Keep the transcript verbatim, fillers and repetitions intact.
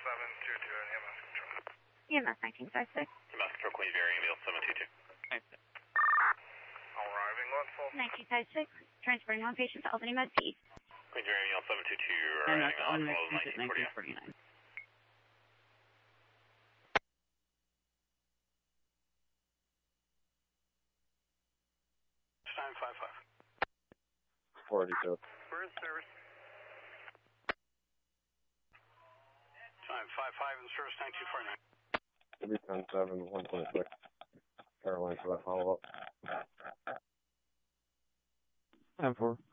seven two two in E M S control. E M S nineteen fifty-six. E M S control, Queens Air, ambulance seven two two. Arriving on full. nineteen fifty-six, transporting one patient to Albany Med P. Queens Air, ambulance seven two two, And arriving that's on on full nineteen nineteen forty-nine. forty-nine. Time five five. forty-two. We're in service. Time five five in service nineteen forty-nine. Maybe ten seven, one twenty-six. Caroline for that follow-up. ten four.